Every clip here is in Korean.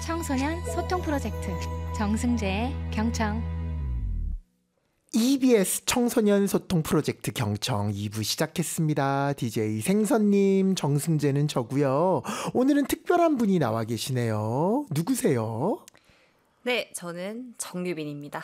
청소년 소통 프로젝트 정승재의 경청. EBS 청소년 소통 프로젝트 경청 2부 시작했습니다. DJ 생선님, 정승재는 저고요. 오늘은 특별한 분이 나와 계시네요. 누구세요? 네, 저는 정유빈입니다.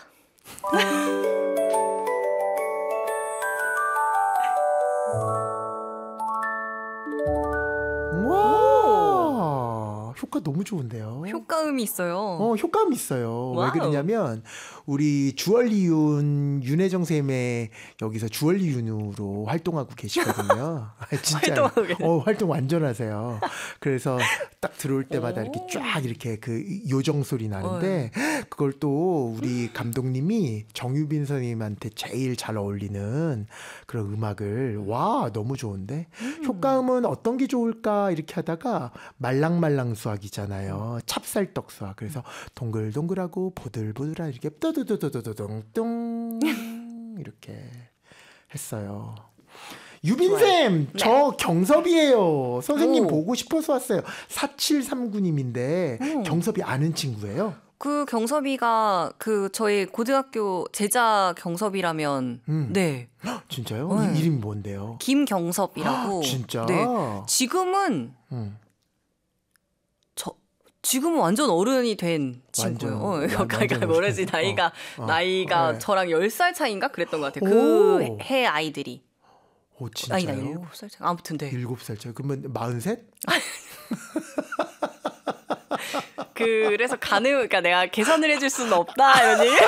와, 효과 너무 좋은데요. 효과음이 있어요. 효과음 있어요. 와우. 왜 그러냐면 우리 주얼리윤 윤혜정 쌤의 여기서 주얼리윤으로 활동하고 계시거든요. 진짜 활동하고 계세요? 활동 완전 하세요. 그래서 딱 들어올 때마다 이렇게 쫙 이렇게 그 요정 소리 나는데 그걸 또 우리 감독님이 정유빈 선생님한테 제일 잘 어울리는 그런 음악을 너무 좋은데 효과음은 어떤 게 좋을까 이렇게 하다가 말랑말랑 수학이잖아요. 찹쌀떡 수학. 그래서 동글동글하고 보들보들한 이렇게 떠두두두두둥 이렇게 했어요. 유빈쌤, 네. 저 경섭이에요. 선생님 오. 보고 싶어서 왔어요. 4739님인데 경섭이 아는 친구예요? 그 경섭이가 그 저희 고등학교 제자 경섭이라면 네. 진짜요? 네. 이름이 뭔데요? 김경섭이라고. 진짜? 네. 지금은 지금은 완전 어른이 된 친구예요. 그러니까 뭐라지 나이가 네. 저랑 10살 차이인가 그랬던 것 같아요. 오. 그 해 아이들이. 오, 진짜요? 아니다 7살 차이. 아무튼 네. 7살 차이. 그러면 43? 그래서 그러니까 내가 계산을 해줄 수는 없다 이런 얘기.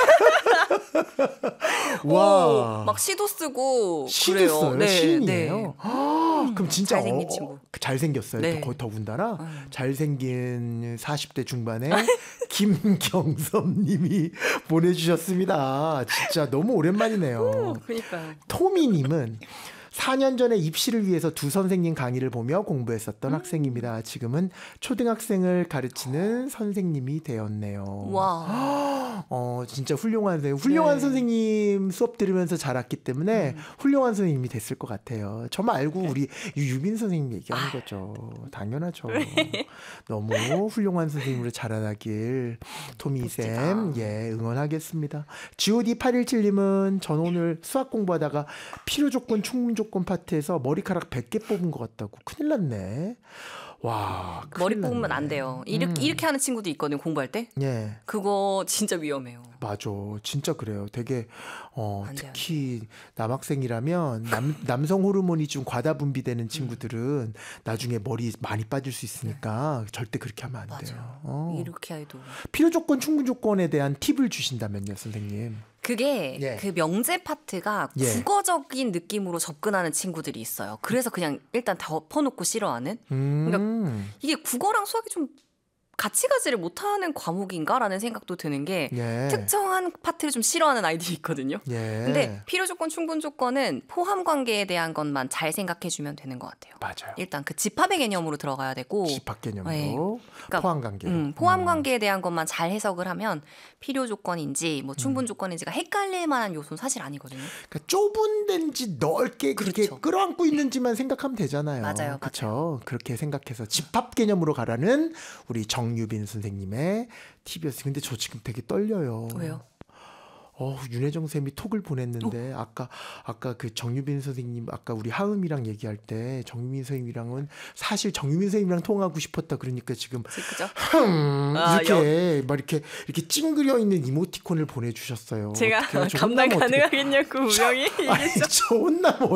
와. 막 시도 쓰고 시도 그래요. 써요? 네, 시인이에요? 네. 그럼 진짜 잘생긴 친구. 잘생겼어요. 네. 더군다나 잘생긴 40대 중반에 김경섭님이 보내주셨습니다. 진짜 너무 오랜만이네요. 그러니까요. 토미님은 4년 전에 입시를 위해서 두 선생님 강의를 보며 공부했었던 학생입니다. 지금은 초등학생을 가르치는 선생님이 되었네요. 와. 진짜 훌륭한 선생님. 훌륭한 네. 선생님 수업 들으면서 자랐기 때문에 훌륭한 선생님이 됐을 것 같아요. 저 말고 우리 유빈 선생님 얘기하는 거죠. 당연하죠. 너무 훌륭한 선생님으로 자라나길 토미쌤 응원하겠습니다. GOD817님은 전 오늘 수학 공부하다가 필요 조건 충분 조건 파트에서 머리카락 100개 뽑은 것 같다고. 큰일 났네. 와, 머리 큰일 뽑으면 났네. 안 돼요. 이렇게 하는 친구도 있거든요. 공부할 때. 예. 그거 진짜 위험해요. 맞아. 진짜 그래요. 되게 안 돼, 특히 남학생이라면 남성 호르몬이 좀 과다 분비되는 친구들은 나중에 머리 많이 빠질 수 있으니까 절대 그렇게 하면 안 돼요. 이렇게 해도. 필요 조건, 충분 조건에 대한 팁을 주신다면요, 선생님. 그게 예. 그 명제 파트가 예. 국어적인 느낌으로 접근하는 친구들이 있어요. 그래서 그냥 일단 덮어놓고 싫어하는. 이게 국어랑 수학이 좀 같이 가지를 못하는 과목인가라는 생각도 드는 게 예. 특정한 파트를 좀 싫어하는 아이들이 있거든요. 예. 근데 필요 조건, 충분 조건은 포함 관계에 대한 것만 잘 생각해주면 되는 것 같아요. 맞아요. 일단 그 집합의 개념으로 들어가야 되고 집합 개념으로 네. 그러니까 포함 관계. 포함 관계에 대한 것만 잘 해석을 하면 필요 조건인지 뭐 충분 조건인지가 헷갈릴 만한 요소는 사실 아니거든요. 그러니까 좁은 데인지 넓게 그렇게 그렇죠. 끌어안고 있는지만 생각하면 되잖아요. 맞아요. 그렇죠. 그렇게 생각해서 집합 개념으로 가라는 우리 정유빈 선생님의 팁이었어요. 근데 저 지금 되게 떨려요. 왜요? 윤혜정 쌤이 톡을 보냈는데 아까 그 정유빈 선생님 아까 우리 하음이랑 얘기할 때 정유빈 선생님이랑은 사실 정유빈 선생님이랑 통화하고 싶었다 그러니까 지금 그죠? 이렇게 막 이렇게 찡그려 있는 이모티콘을 보내주셨어요. 제가 어떡해요? 저 감당 혼나면 어떡해요? 가능하겠냐고 분명히 아니, 저 혼나면